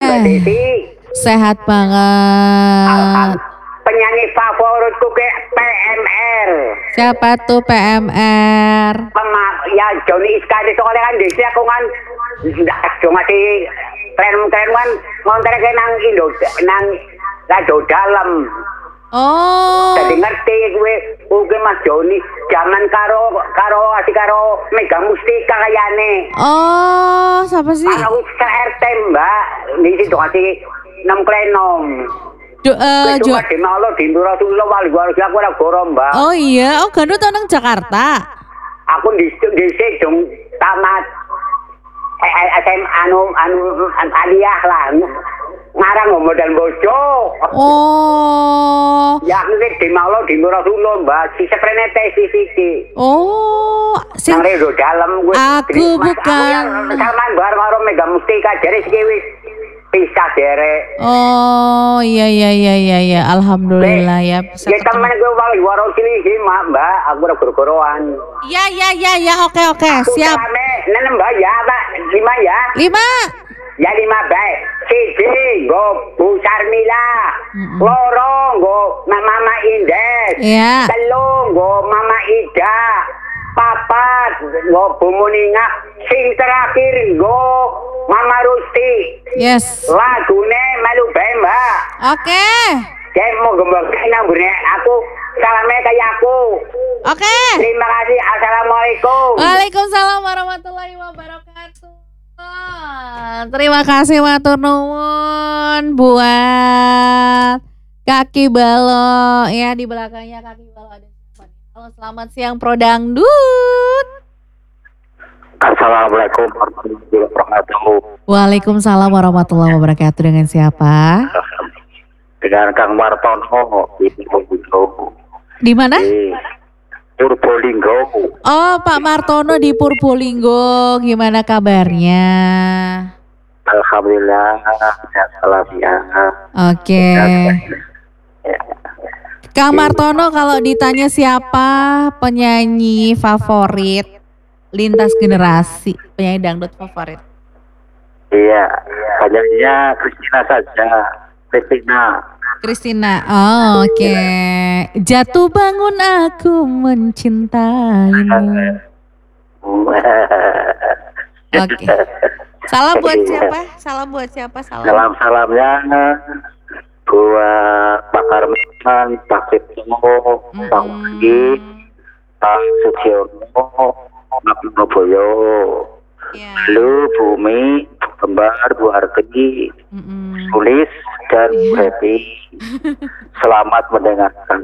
Desi. Sehat banget. Penyanyi favoritku ke PMR. Siapa tuh PMR? Ya Johnny Iskandar soalnya kan Desi aku kan masih keren-keren kan ngontrak nang Indo nang radio dalam. Oh. Jadi ngerti gue Mas Joni zaman karo Mega Mustika kayane. Oh, siapa sih? Aku RT Mbak, di situ kasih 6 klenom. Cuma di Malang di Rasulullah wali aku ora goro Mbak. Oh iya, gandut nang Jakarta. Aku di dong tamat SMA anu aliyah lah. Ngarang modal bojo. Oh. Ya aku di Malang di Rasulullah Mbak, si seprenete si. Oh, nang redo dalam gue. Aku bukan. Sama bar karo Mega Mustika jare iki wis pisah derek. Oh, iya. Alhamdulillah ya bisa. Ya temen gue wali waro sini Mbak, aku ora goro-goroan. Iya, oke. Siap. Nenem Mbak ya, Pak. 5 ya. 5. Ya 5 baik. Siji nggo Bu Sarmila. Loro nggo Mama Indes. Iya. Telu nggo Mama Ida. Papat nggo Bu Muninga. Sing terakhir nggo Mama Rusti. Yes. Lagune melu bae, Mbak. Oke. Kayak mau gembok nambune aku salamnya kayak aku. Oke. Terima kasih. Assalamualaikum. Waalaikumsalam warahmatullahi wabarakatuh. Terima kasih matur nuwun buat Kaki Balo ya, di belakangnya Kaki Balo ada siapa nih? Halo, selamat siang Pro Dangdut. Assalamualaikum warahmatullahi wabarakatuh. Waalaikumsalam warahmatullahi wabarakatuh. Dengan siapa? Dengan Kang Martono di Purbolinggo. Di mana? Di Purbolinggo. Oh, Pak Martono di Purbolinggo. Gimana kabarnya? Alhamdulillah sehat walafiat. Oke. Kang Martono, kalau ditanya siapa penyanyi favorit lintas generasi, penyanyi dangdut favorit? Iya, penyanyinya Kristina saja. Kristina. Oh, oke. Jatuh bangun aku mencintaimu. Oke. Salam buat siapa? Salamnya buat Pak Karman, Pak Cipto, Pak Wadi, Pak Sugiono, Pak Noboyo, Lu, Bumi, Kembar, Bu Harti, Sulis, dan Bu Happy. Selamat mendengarkan.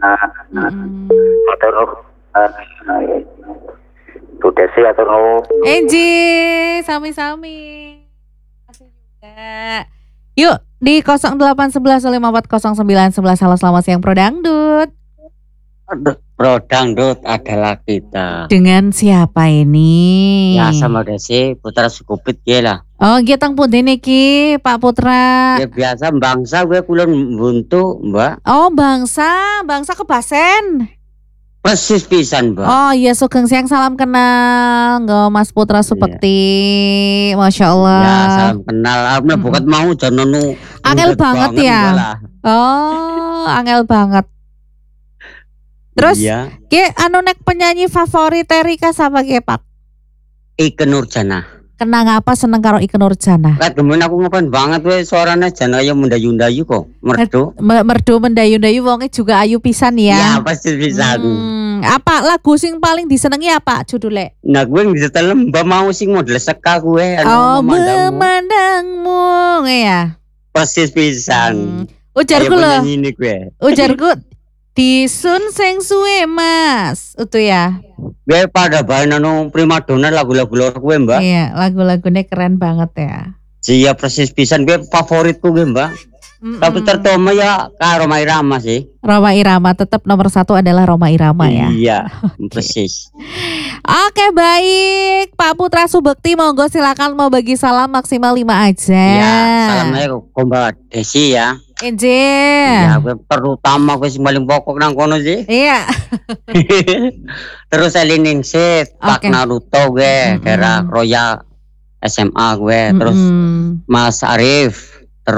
Bu Desi atau Enji, sami-sami. Kasih juga. Yuk di 0811540911. Halo, selamat siang Pro Dangdut. Pro Dangdut adalah kita. Dengan siapa ini? Ya sama Desi, Putra Sukupit ya lah. Oh, gitang pun niki Pak Putra. Ya biasa bangsa gue kulon buntu, Mbak. Oh, bangsa kebasen. Persis pisan, Mbak. Oh iya, sugeng siang, salam kenal nggo Mas Putra Supekti. Masya Allah. Ya, salam kenal. Aku bukan mau janonu. Angel banget ya. Oh, angel banget. Terus, iya. Ki anu nek penyanyi favorit Erika siapa ki, Pak? Ikke Nurjana. Kenang apa seneng karo Ikke Nurjana? Kat demen aku ngapain banget we suaranya jana ya mendayu-dayu kok. Merdu. Merdu mendayu-dayu wonge juga ayu pisan ya. Ya pasti pisan. Apa lagu sing paling disenengi apa judulnya? Nah gue disetel mbak mau sing model seka gue. Oh, memandangmu ya. Persis pisan. Ujarku loh. Ujarku. Ujarku disun sing suwe Mas. Itu ya. Gue pada bahan anu primadona lagu-lagu luar gue Mbak. Iya, lagu-lagunya keren banget ya. Iya persis pisan, gue favoritku gue Mbak. Tapi terutama ya Roma Irama sih. Roma Irama tetap nomor 1 adalah Roma Irama ya. Iya, persis. Oke, baik Pak Putra Subekti, monggo silakan mau bagi salam maksimal 5 aja. Iya, salamnya ke Mbak Desi ya. Iya, terutama gue paling pokok nang kono sih. Iya. Terus Elinin Sit, Pak Naruto gue, daerah Royal SMA gue, terus Mas Arif,